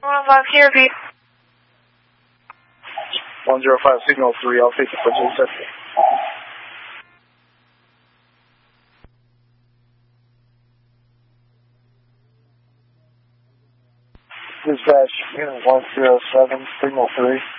105 KRP. 105 signal 3, I'll take the Bridge sector. Dispatch, unit 107, signal 3.